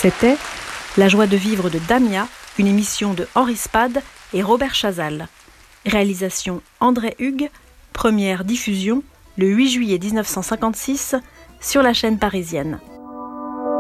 C'était La joie de vivre de Damia, une émission de Henri Spad et Robert Chazal. Réalisation André Hugues, première diffusion le 8 juillet 1956 sur la chaîne parisienne.